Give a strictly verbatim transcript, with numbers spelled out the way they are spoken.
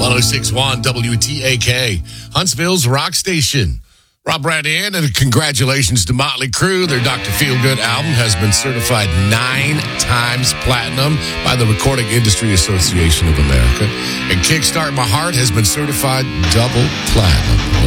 six point one W T A K, Huntsville's rock station. Rob Bradian, and congratulations to Motley Crue. Their Doctor Feelgood album has been certified nine times platinum by the Recording Industry Association of America. And Kickstart My Heart has been certified double platinum.